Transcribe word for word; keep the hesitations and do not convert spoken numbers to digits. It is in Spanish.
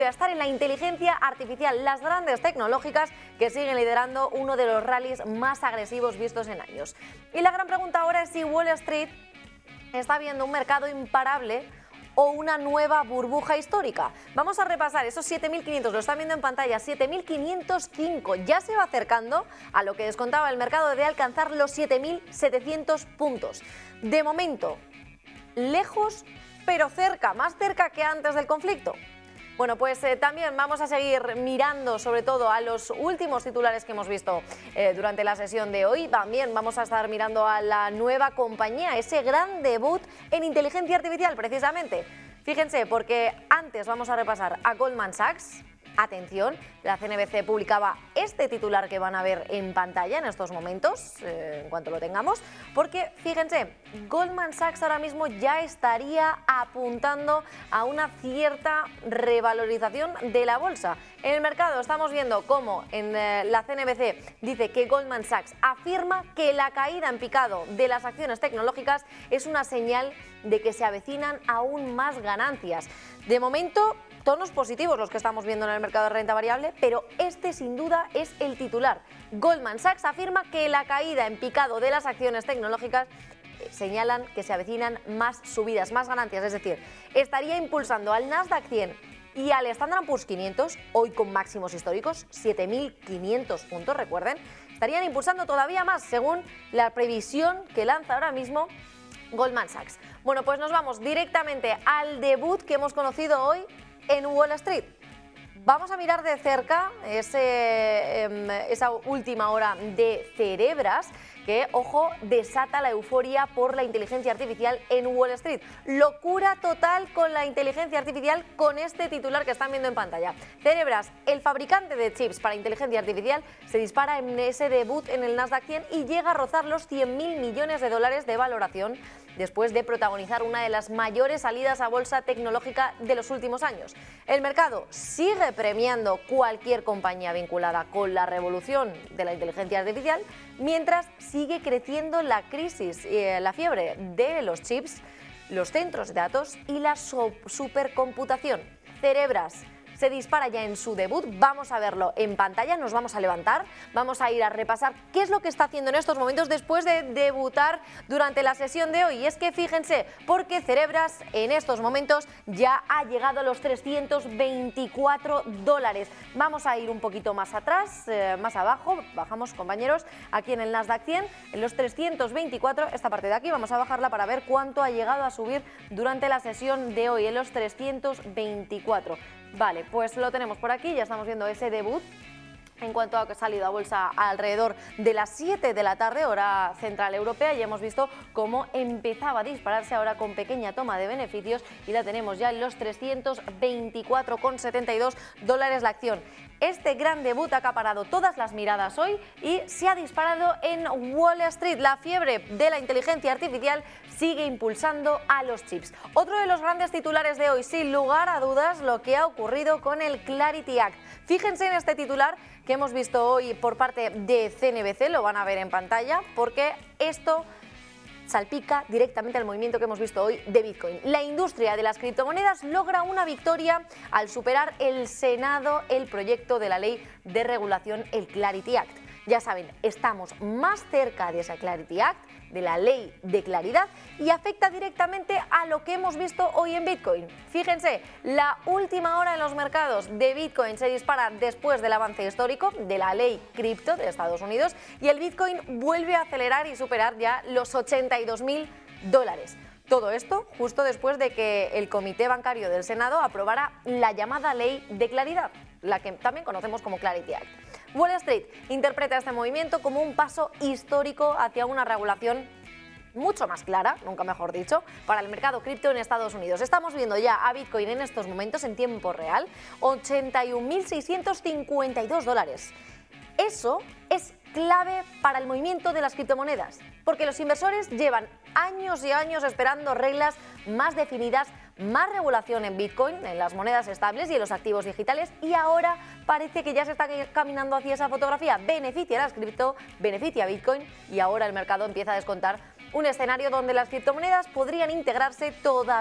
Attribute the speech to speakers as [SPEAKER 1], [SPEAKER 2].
[SPEAKER 1] a estar en la inteligencia artificial, las grandes tecnológicas que siguen liderando uno de los rallies más agresivos vistos en años. Y la gran pregunta ahora es si Wall Street está viendo un mercado imparable o una nueva burbuja histórica. Vamos a repasar esos siete mil quinientos, lo están viendo en pantalla, siete mil quinientos cinco, ya se va acercando a lo que descontaba el mercado de alcanzar los siete mil setecientos puntos. De momento, lejos pero cerca, más cerca que antes del conflicto. Bueno, pues eh, también vamos a seguir mirando sobre todo a los últimos titulares que hemos visto eh, durante la sesión de hoy. También vamos a estar mirando a la nueva compañía, ese gran debut en inteligencia artificial precisamente. Fíjense, porque antes vamos a repasar a Goldman Sachs. Atención, la C N B C publicaba este titular que van a ver en pantalla en estos momentos, eh, en cuanto lo tengamos, porque fíjense, Goldman Sachs ahora mismo ya estaría apuntando a una cierta revalorización de la bolsa. En el mercado estamos viendo cómo en eh, la C N B C dice que Goldman Sachs afirma que la caída en picado de las acciones tecnológicas es una señal de que se avecinan aún más ganancias. De momento, tonos positivos los que estamos viendo en el mercado de renta variable, pero este sin duda es el titular. Goldman Sachs afirma que la caída en picado de las acciones tecnológicas eh, señalan que se avecinan más subidas, más ganancias, es decir, estaría impulsando al Nasdaq cien y al Standard and Poor's quinientos, hoy con máximos históricos, siete mil quinientos puntos, recuerden, estarían impulsando todavía más según la previsión que lanza ahora mismo Goldman Sachs. Bueno, pues nos vamos directamente al debut que hemos conocido hoy en Wall Street. Vamos a mirar de cerca ese, eh, esa última hora de Cerebras que, ojo, desata la euforia por la inteligencia artificial en Wall Street. Locura total con la inteligencia artificial con este titular que están viendo en pantalla. Cerebras, el fabricante de chips para inteligencia artificial, se dispara en ese debut en el Nasdaq cien y llega a rozar los cien mil millones de dólares de valoración después de protagonizar una de las mayores salidas a bolsa tecnológica de los últimos años. El mercado sigue premiando cualquier compañía vinculada con la revolución de la inteligencia artificial, mientras sigue creciendo la crisis, eh, la fiebre de los chips, los centros de datos y la supercomputación. Cerebras se dispara ya en su debut, vamos a verlo en pantalla, nos vamos a levantar, vamos a ir a repasar qué es lo que está haciendo en estos momentos después de debutar durante la sesión de hoy. Y es que fíjense, porque Cerebras en estos momentos ya ha llegado a los trescientos veinticuatro dólares. Vamos a ir un poquito más atrás, eh, más abajo, bajamos compañeros, aquí en el Nasdaq cien, en los trescientos veinticuatro, esta parte de aquí, vamos a bajarla para ver cuánto ha llegado a subir durante la sesión de hoy, en los trescientos veinticuatro. Vale, pues lo tenemos por aquí, ya estamos viendo ese debut. En cuanto a que ha salido a bolsa alrededor de las siete de la tarde, hora central europea, ya hemos visto cómo empezaba a dispararse ahora con pequeña toma de beneficios y la tenemos ya en los trescientos veinticuatro coma setenta y dos dólares la acción. Este gran debut ha acaparado todas las miradas hoy y se ha disparado en Wall Street. La fiebre de la inteligencia artificial sigue impulsando a los chips. Otro de los grandes titulares de hoy, sin lugar a dudas, lo que ha ocurrido con el Clarity Act. Fíjense en este titular que hemos visto hoy por parte de C N B C, lo van a ver en pantalla, porque esto salpica directamente al movimiento que hemos visto hoy de Bitcoin. La industria de las criptomonedas logra una victoria al superar el Senado el proyecto de la ley de regulación, el Clarity Act. Ya saben, estamos más cerca de esa Clarity Act, de la ley de claridad, y afecta directamente a lo que hemos visto hoy en Bitcoin. Fíjense, la última hora en los mercados de Bitcoin se dispara después del avance histórico de la ley cripto de Estados Unidos y el Bitcoin vuelve a acelerar y superar ya los ochenta y dos mil dólares. Todo esto justo después de que el Comité Bancario del Senado aprobara la llamada Ley de Claridad, la que también conocemos como Clarity Act. Wall Street interpreta este movimiento como un paso histórico hacia una regulación mucho más clara, nunca mejor dicho, para el mercado cripto en Estados Unidos. Estamos viendo ya a Bitcoin en estos momentos en tiempo real, ochenta y un mil seiscientos cincuenta y dos dólares. Eso es clave para el movimiento de las criptomonedas, porque los inversores llevan años y años esperando reglas más definidas, más regulación en Bitcoin, en las monedas estables y en los activos digitales, y ahora parece que ya se está caminando hacia esa fotografía. Beneficia a las cripto, beneficia a Bitcoin, y ahora el mercado empieza a descontar un escenario donde las criptomonedas podrían integrarse todavía